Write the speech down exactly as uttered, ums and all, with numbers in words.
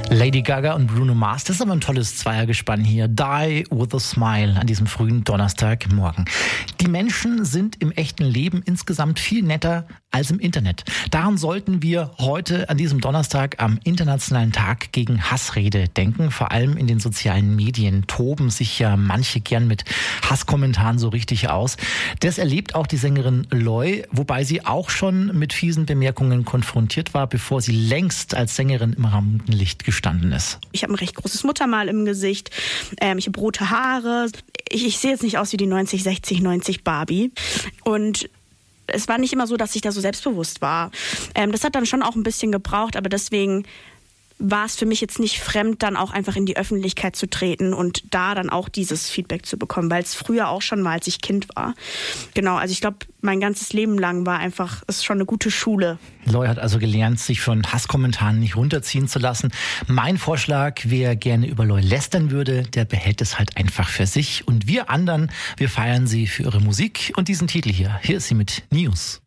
Lady Gaga und Bruno Mars, das ist aber ein tolles Zweiergespann hier. Die with a Smile an diesem frühen Donnerstagmorgen. Die Menschen sind im echten Leben insgesamt viel netter als im Internet. Daran sollten wir heute an diesem Donnerstag am Internationalen Tag gegen Hassrede denken. Vor allem in den sozialen Medien toben sich ja manche gern mit Hasskommentaren so richtig aus. Das erlebt auch die Sängerin Loi, wobei sie auch schon mit fiesen Bemerkungen konfrontiert war, bevor sie längst als Sängerin im Rampenlicht gestanden ist. Ich habe ein recht großes Muttermal im Gesicht, ähm, ich habe rote Haare, ich, ich sehe jetzt nicht aus wie die neunzig sechzig neunzig Barbie und es war nicht immer so, dass ich da so selbstbewusst war. Ähm, das hat dann schon auch ein bisschen gebraucht, aber deswegen war es für mich jetzt nicht fremd, dann auch einfach in die Öffentlichkeit zu treten und da dann auch dieses Feedback zu bekommen, weil es früher auch schon mal, als ich Kind war. Genau, also ich glaube, mein ganzes Leben lang war einfach, es ist schon eine gute Schule. Loi hat also gelernt, sich von Hasskommentaren nicht runterziehen zu lassen. Mein Vorschlag, wer gerne über Loi lästern würde, der behält es halt einfach für sich. Und wir anderen, wir feiern sie für ihre Musik und diesen Titel hier. Hier ist sie mit News.